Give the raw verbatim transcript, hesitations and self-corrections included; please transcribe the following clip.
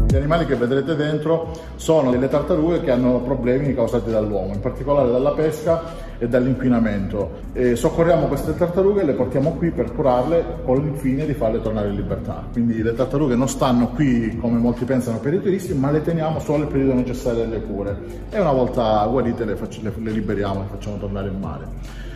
Gli animali che vedrete dentro sono delle tartarughe che hanno problemi causati dall'uomo, in particolare dalla pesca e dall'inquinamento. E soccorriamo queste tartarughe e le portiamo qui per curarle con il fine di farle tornare in libertà. Quindi le tartarughe non stanno qui come molti pensano per i turisti, ma le teniamo solo il periodo necessario delle cure e una volta guarite le, faccio, le, le liberiamo e le facciamo tornare in mare.